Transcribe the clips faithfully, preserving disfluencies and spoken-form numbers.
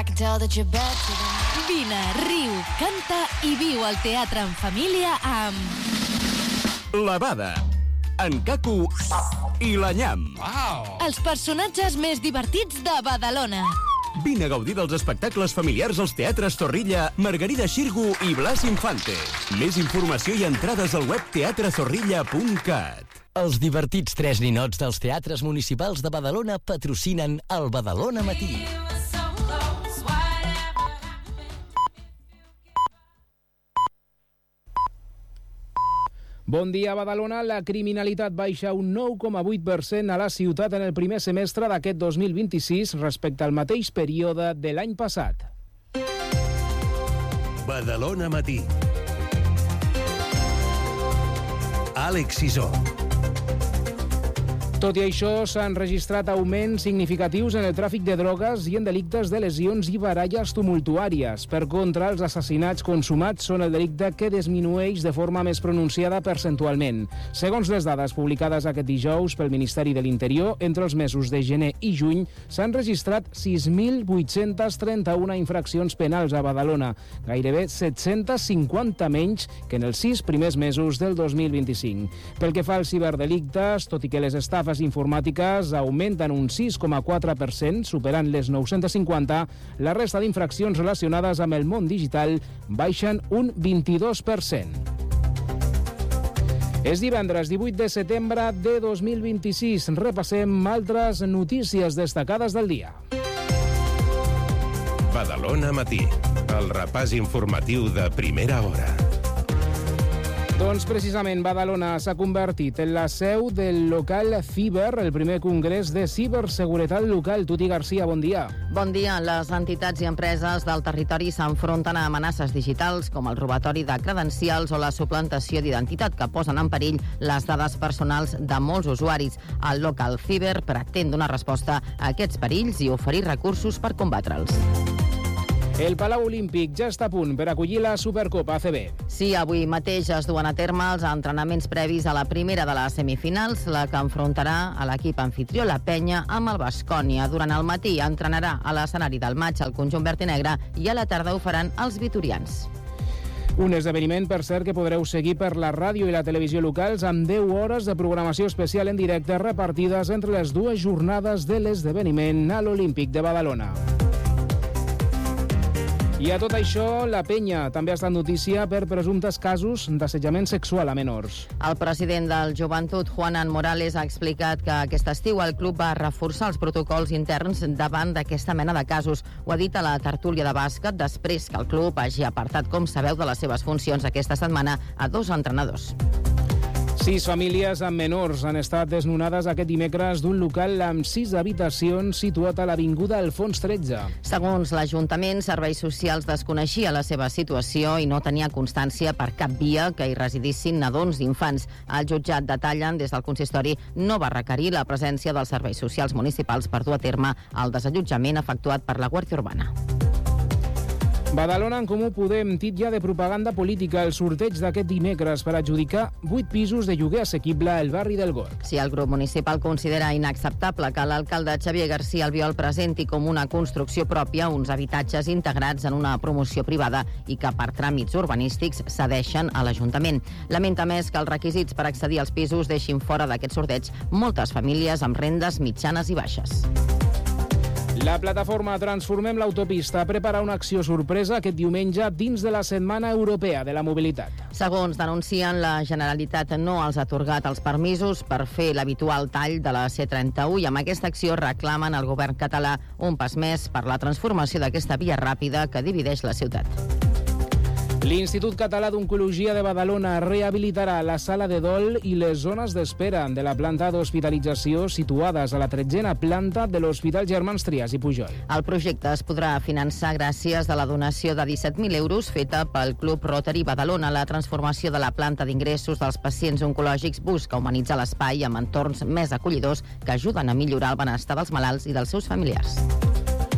I can tell that you're better than me. Vine, riu, canta i viu al teatre en família amb... La Bada, en Caco i la Nyam. Wow. Els personatges més divertits de Badalona. Vine a gaudir dels espectacles familiars als teatres Zorrilla, Margarida Xirgu i Blas Infante. Més informació i entrades al web teatre zorrilla punt cat. Els divertits tres ninots dels teatres municipals de Badalona patrocinen el Badalona Matí. Bon dia, Badalona. La criminalitat baixa un nou coma vuit per cent a la ciutat en el primer semestre d'aquest dos mil vint-i-sis respecte al mateix període de l'any passat. Badalona Matí. Àlex Sisó. Tot i això, s'han registrat augments significatius en el tràfic de drogues i en delictes de lesions i baralles tumultuàries. Per contra, els assassinats consumats són el delicte que disminueix de forma més pronunciada percentualment. Segons les dades publicades aquest dijous pel Ministeri de l'Interior, entre els mesos de gener i juny s'han registrat sis mil vuit-cents trenta-u infraccions penals a Badalona, gairebé set-cents cinquanta menys que en els sis primers mesos del dos mil vint-i-cinc. Pel que fa als ciberdelictes, tot i que les estafes informàtiques augmenten un sis coma quatre per cent, superant les nou-cents cinquanta, la resta d'infraccions relacionades amb el món digital baixen un vint-i-dos per cent. És divendres divuit de setembre de dos mil vint-i-sis. Repassem altres notícies destacades del dia. Badalona Matí, el repàs informatiu de primera hora. Doncs precisament Badalona s'ha convertit en la seu del local Ciber, el primer congrés de ciberseguretat local. Tuti Garcia, bon dia. Bon dia. Les entitats i empreses del territori s'enfronten a amenaces digitals com el robatori de credencials o la suplantació d'identitat que posen en perill les dades personals de molts usuaris. El local Ciber pretén donar resposta a aquests perills i oferir recursos per combatre'ls. El Palau Olímpic ja està a punt per acollir la Supercopa A C B. Sí, avui mateix es duen a terme els entrenaments previs a la primera de les semifinals, la que enfrontarà a l'equip anfitrió, la Penya, amb el Baskonia. Durant el matí entrenarà a l'escenari del maig el conjunt verd i negre i a la tarda ho faran els vitorians. Un esdeveniment, per cert, que podreu seguir per la ràdio i la televisió locals amb deu hores de programació especial en directe repartides entre les dues jornades de l'esdeveniment a l'Olímpic de Badalona. I a tot això, la Penya també ha estat notícia per presumptes casos d'assetjament sexual a menors. El president del Joventut, Juanan Morales, ha explicat que aquest estiu el club va reforçar els protocols interns davant d'aquesta mena de casos. Ho ha dit a la tertúlia de bàsquet després que el club hagi apartat, com sabeu, de les seves funcions aquesta setmana a dos entrenadors. Sis famílies amb menors han estat desnonades aquest dimecres d'un local amb sis habitacions situat a l'Avinguda Alfons tretze. Segons l'Ajuntament, Serveis Socials desconeixia la seva situació i no tenia constància per cap via que hi residissin nadons i infants. El jutjat, detallen des del consistori, no va requerir la presència dels serveis socials municipals per dur a terme el desallotjament efectuat per la Guàrdia Urbana. Badalona en Comú Podem titlla de propaganda política el sorteig d'aquest dimecres per adjudicar vuit pisos de lloguer assequible al barri del Gorg. Si el grup municipal considera inacceptable que l'alcalde Xavier García Albiol presenti com una construcció pròpia uns habitatges integrats en una promoció privada i que per tràmits urbanístics cedeixen a l'Ajuntament. Lamenta més que els requisits per accedir als pisos deixin fora d'aquest sorteig moltes famílies amb rendes mitjanes i baixes. La plataforma Transformem l'Autopista prepara una acció sorpresa aquest diumenge dins de la Setmana Europea de la Mobilitat. Segons denuncien, la Generalitat no els ha atorgat els permisos per fer l'habitual tall de la C trenta-u i amb aquesta acció reclamen al govern català un pas més per la transformació d'aquesta via ràpida que divideix la ciutat. L'Institut Català d'Oncologia de Badalona rehabilitarà la sala de dol i les zones d'espera de la planta d'hospitalització situades a la tretzena planta de l'Hospital Germans Trias i Pujol. El projecte es podrà finançar gràcies a la donació de disset mil euros feta pel Club Rotary Badalona. La transformació de la planta d'ingressos dels pacients oncològics busca humanitzar l'espai amb entorns més acollidors que ajuden a millorar el benestar dels malalts i dels seus familiars.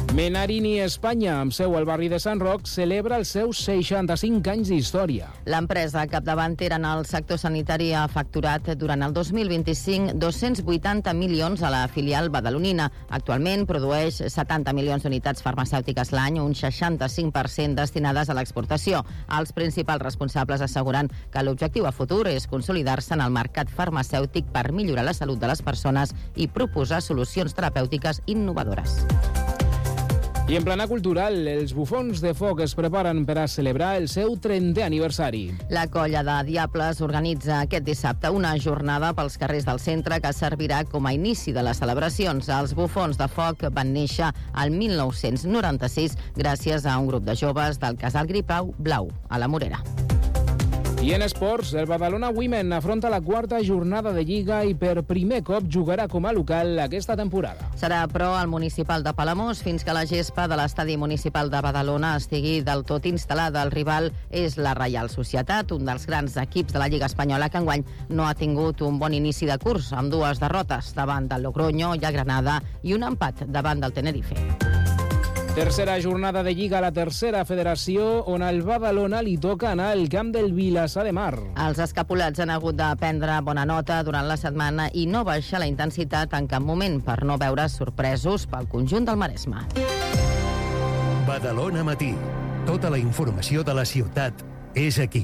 Menarini Espanya, amb seu al barri de Sant Roc, celebra els seus seixanta-cinc anys d'història. L'empresa capdavantera en el sector sanitari ha facturat durant el dos mil vint-i-cinc dos-cents vuitanta milions a la filial badalonina. Actualment produeix setanta milions d'unitats farmacèutiques l'any, un seixanta-cinc per cent destinades a l'exportació. Els principals responsables asseguren que l'objectiu a futur és consolidar-se en el mercat farmacèutic per millorar la salut de les persones i proposar solucions terapèutiques innovadores. I en plana cultural, els bufons de foc es preparen per a celebrar el seu trentè aniversari. La colla de Diables organitza aquest dissabte una jornada pels carrers del centre que servirà com a inici de les celebracions. Els bufons de foc van néixer al mil nou-cents noranta-sis gràcies a un grup de joves del Casal Gripau Blau, a la Morera. I en esports, el Badalona Women afronta la quarta jornada de Lliga i per primer cop jugarà com a local aquesta temporada. Serà, però, al municipal de Palamós fins que la gespa de l'estadi municipal de Badalona estigui del tot instal·lada. El rival és la Reial Societat, un dels grans equips de la Lliga Espanyola que enguany no ha tingut un bon inici de curs, amb dues derrotes davant del Logroño i el Granada i un empat davant del Tenerife. Tercera jornada de Lliga a la tercera federació, on al Badalona li toca anar al camp del Vilassar de Mar. Els escapulats han hagut de prendre bona nota durant la setmana i no baixar la intensitat en cap moment per no veure sorpresos pel conjunt del Maresme. Badalona Matí. Tota la informació de la ciutat és aquí.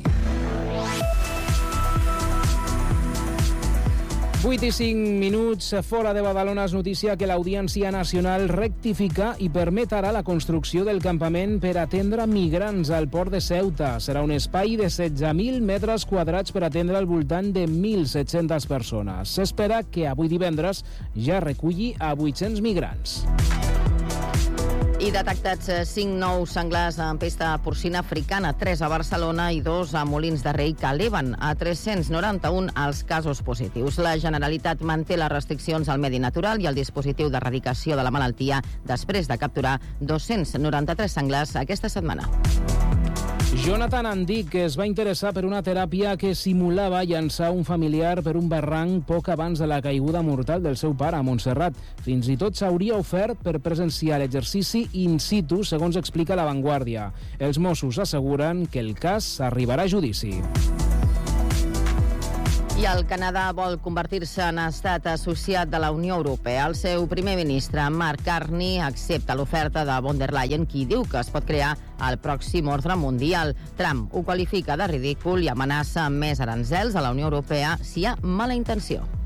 vuit i cinc minuts, fora de Badalona és notícia que l'Audiència Nacional rectifica i permet ara la construcció del campament per atendre migrants al port de Ceuta. Serà un espai de setze mil metres quadrats per atendre al voltant de mil set-centes persones. S'espera que avui divendres ja reculli a vuit-cents migrants. I detectats cinc nous senglars amb pesta porcina africana, tres a Barcelona i dos a Molins de Rei, que eleven a tres-cents noranta-un els casos positius. La Generalitat manté les restriccions al medi natural i el dispositiu d'erradicació de la malaltia després de capturar dos-cents noranta-tres senglars aquesta setmana. Jonathan Andic es va interessar per una teràpia que simulava llançar un familiar per un barranc poc abans de la caiguda mortal del seu pare a Montserrat. Fins i tot s'hauria ofert per presenciar l'exercici in situ, segons explica La Vanguardia. Els Mossos asseguren que el cas arribarà a judici. I el Canadà vol convertir-se en estat associat de la Unió Europea. El seu primer ministre, Mark Carney, accepta l'oferta de von der Leyen, qui diu que es pot crear el pròxim ordre mundial. Trump ho qualifica de ridícul i amenaça amb més aranzels a la Unió Europea si hi ha mala intenció.